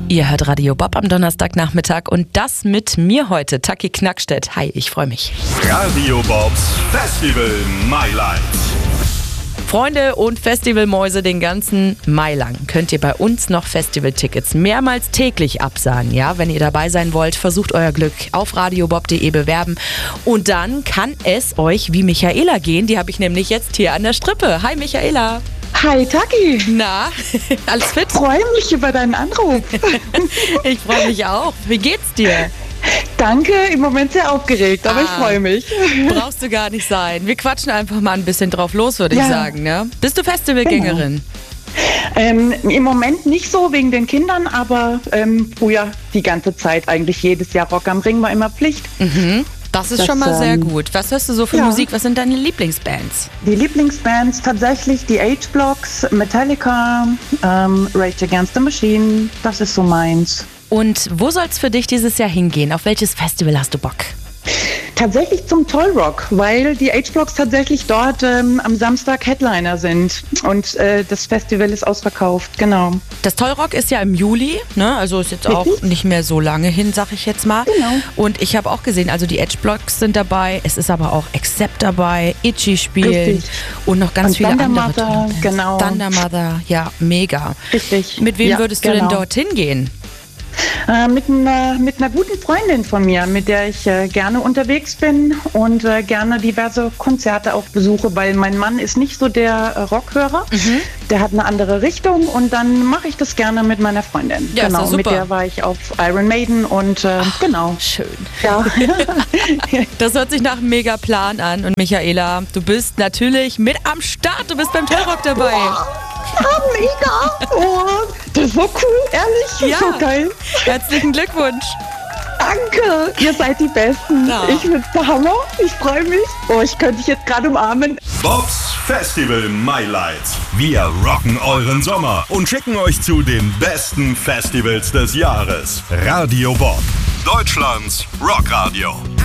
Ihr hört Radio Bob am Donnerstagnachmittag und das mit mir heute, Taki Knackstedt. Hi, ich freue mich. Radio Bobs Festival Mailand. Freunde und Festivalmäuse, den ganzen Mai lang könnt ihr bei uns noch Festivaltickets mehrmals täglich absahen. Ja, wenn ihr dabei sein wollt, versucht euer Glück auf radiobob.de bewerben. Und dann kann es euch wie Michaela gehen. Die habe ich nämlich jetzt hier an der Strippe. Hi Michaela. Hi Taki. Na, alles fit? Ich freue mich über deinen Anruf. Ich freue mich auch. Wie geht's dir? Danke, im Moment sehr aufgeregt, aber ich freue mich. Brauchst du gar nicht sein. Wir quatschen einfach mal ein bisschen drauf los, würde ich sagen. Ne? Bist du Festivalgängerin? Genau. Im Moment nicht so wegen den Kindern, aber früher die ganze Zeit eigentlich jedes Jahr. Rock am Ring war immer Pflicht. Mhm. Das ist schon mal sehr gut. Was hörst du so für Musik? Was sind deine Lieblingsbands? Die Lieblingsbands tatsächlich die H-Blocks, Metallica, Rage Against the Machine. Das ist so meins. Und wo soll es für dich dieses Jahr hingehen? Auf welches Festival hast du Bock? Tatsächlich zum Toll Rock, weil die H-Blocks tatsächlich dort am Samstag Headliner sind und das Festival ist ausverkauft, genau. Das Toll Rock ist ja im Juli, ne? Also ist jetzt auch nicht mehr so lange hin, sag ich jetzt mal. Genau. Und ich habe auch gesehen, also die H-Blocks sind dabei, es ist aber auch Accept dabei, Itchy spielen und noch ganz viele andere tolle Bands. Genau. Thunder Mother, ja, mega. Richtig. Mit wem würdest du denn dorthin gehen? Mit einer guten Freundin von mir, mit der ich gerne unterwegs bin und gerne diverse Konzerte auch besuche, weil mein Mann ist nicht so der Rockhörer, der hat eine andere Richtung und dann mache ich das gerne mit meiner Freundin. Ja, genau, ist ja mit der war ich auf Iron Maiden und genau. Schön. Ja. Das hört sich nach einem Mega-Plan an und Michaela, du bist natürlich mit am Start, du bist beim Tollrock dabei. Ja, mega! Oh, das war cool, ehrlich, ja. So geil. Herzlichen Glückwunsch. Danke, ihr seid die Besten. Ja. Ich find's der Hammer, ich freue mich. Oh, ich könnte dich jetzt gerade umarmen. Bobs Festival Mailand. Wir rocken euren Sommer und schicken euch zu den besten Festivals des Jahres. Radio Bob, Deutschlands Rockradio.